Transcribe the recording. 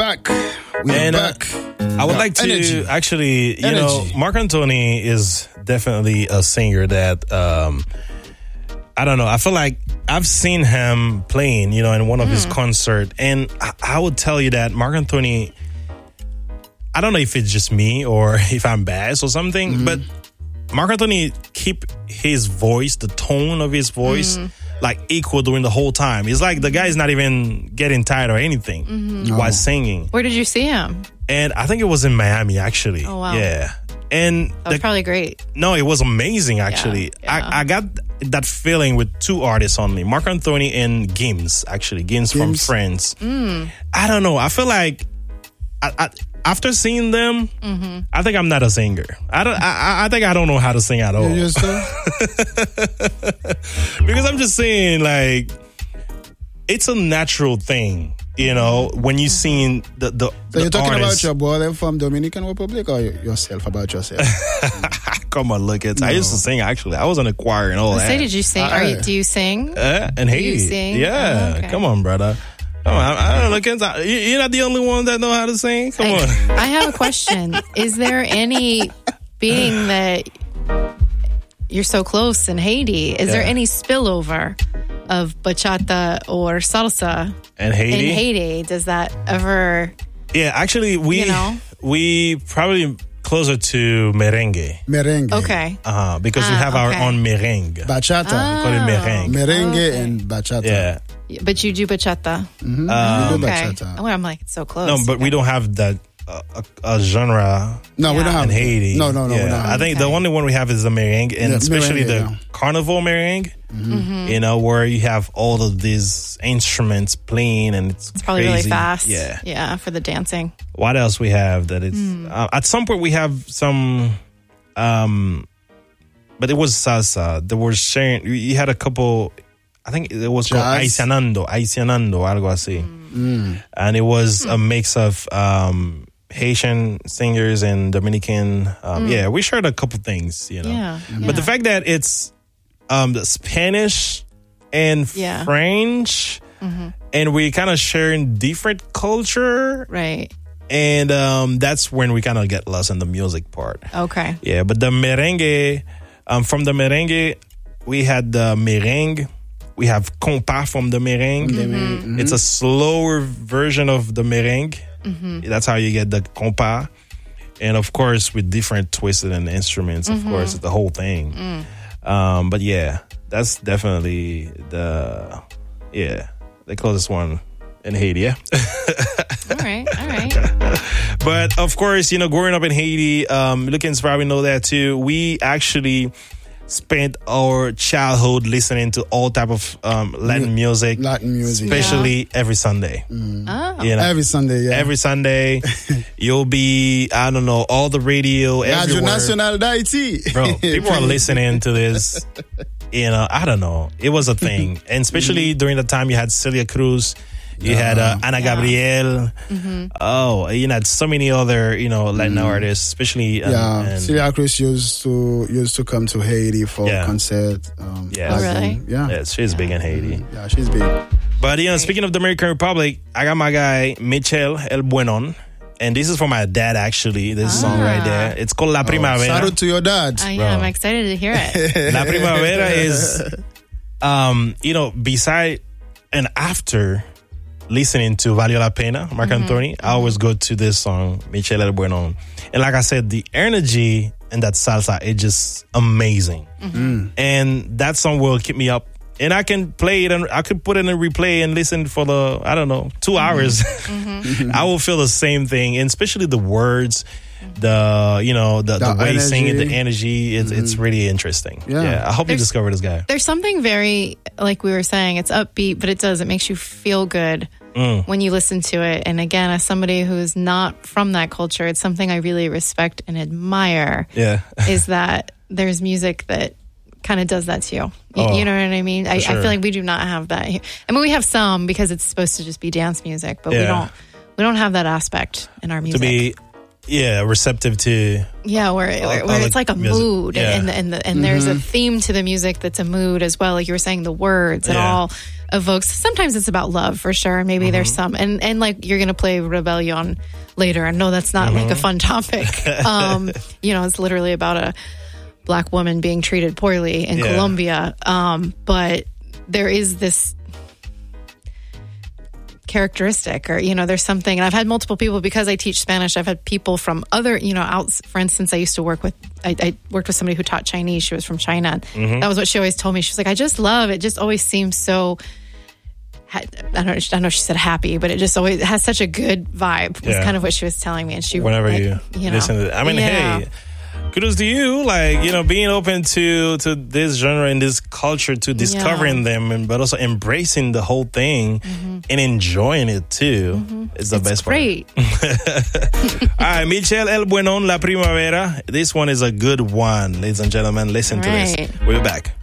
back. We're back. I would like to actually, you know, Marc Anthony is definitely a singer that, I don't know. I feel like I've seen him playing, you know, in one of his concerts. And I would tell you that Marc Anthony, I don't know if it's just me or if I'm biased or something, but Marc Anthony keep his voice, the tone of his voice, like equal during the whole time. It's like the guy's not even getting tired or anything while singing. Where did you see him? And I think it was in Miami, actually. Oh, wow. Yeah. And that was probably great. No, it was amazing, actually. Yeah. I got that feeling with two artists only, Marc Anthony and Gims, actually. Gims from France. I don't know. I feel like after seeing them, I think I'm not a singer. I think I don't know how to sing at all. Because I'm just saying, like, it's a natural thing, you know, when you seen the So you're talking artists. about your brother from Dominican Republic or yourself, about yourself? Come on, look, I used to sing, actually. I was in a choir and all that. Say, did you sing? Do you sing? And Haiti. You sing? Yeah, Oh, okay. Come on, brother. Come on, I don't know. You're not the only one that know how to sing. Come on. I have a question. Is there any, being that you're so close in Haiti, is there any spillover of bachata or salsa And Haiti? in Haiti? Does that ever... Yeah, actually, we probably closer to merengue. Merengue. Okay. Because we have our own merengue. Bachata. We call it merengue. Merengue and bachata. Yeah. But you do bachata. We do Okay. bachata. Oh, I'm like, it's so close. No, but we don't have that a genre No, we don't have in Haiti. No, we don't I have. think the only one we have is the merengue, and especially the carnival merengue, you know, where you have all of these instruments playing, and it's probably crazy. really fast. Yeah. Yeah, for the dancing. What else we have that it's... at some point we have some... but it was salsa. They were sharing... You had a couple... I think it was called Haitianando, algo así. And it was a mix of Haitian singers and Dominican. Yeah, we shared a couple things, you know. Yeah. But the fact that it's the Spanish and French, and we kind of sharing different culture. Right. And that's when we kind of get lost in the music part. Okay. Yeah, but the merengue, from the merengue, we had the merengue. We have compas from the merengue. It's a slower version of the merengue. That's how you get the compas. And of course, with different twisted and instruments, of course, the whole thing. But yeah, that's definitely the closest one in Haiti. Yeah. All right. But of course, you know, growing up in Haiti, Lucans probably know that too. We actually spent our childhood listening to all type of Latin music, especially every Sunday. You know, every Sunday, every Sunday, you'll be, I don't know, all the radio, Radio everywhere. Nacional d'Haïti. Bro, people are listening to this. You know, I don't know. It was a thing, and especially during the time you had Celia Cruz. You had Ana Gabriel. Oh, you had so many other, you know, Latin artists, especially. Celia Cruz used to come to Haiti for concert. Really? Yeah, she's big in Haiti. Yeah, she's big. But, you know, speaking of the Dominican Republic, I got my guy, Michel El Buenon. And this is for my dad, actually. This song right there. It's called La Primavera. Shout out to your dad. I'm excited to hear it. La Primavera is, you know, beside and after listening to Valió la Pena, Marc Anthony, I always go to this song, Michel El Buenon. And like I said, the energy in that salsa is just amazing. And that song will keep me up. And I can play it and I could put it in a replay and listen for 2 hours. I will feel the same thing. And especially the words, the way he's singing, the energy, it's really interesting. Yeah. I hope you discover this guy. There's something very, like we were saying, it's upbeat, but it makes you feel good when you listen to it. And again, as somebody who's not from that culture, it's something I really respect and admire. Yeah. Is that there's music that kind of does that to you. You know what I mean? I feel like we do not have that. I mean, we have some because it's supposed to just be dance music, but we don't have that aspect in our music. To be receptive to where it's like a mood and there's a theme to the music that's a mood as well, like you were saying, the words, it all evokes. Sometimes it's about love for sure. Maybe there's some, and like you're gonna play Rebellion later. I know that's not like a fun topic. It's literally about a Black woman being treated poorly in Colombia. But there is this characteristic, or there's something, and I've had multiple people, because I teach Spanish, I've had people from other out. For instance, I used to work with I worked with somebody who taught Chinese. She was from China. That was what she always told me. She was like, I just love it, just always seems so, I don't know if she said happy, but it just always has such a good vibe. That's kind of what she was telling me. And she, whenever you listen to it, I mean, hey, kudos to you, like, being open to this genre and this culture, to discovering them, but also embracing the whole thing and enjoying it too. It's the best great part. All right, Michelle El Buenon, La Primavera. This one is a good one, ladies and gentlemen. Listen to this. We'll be back.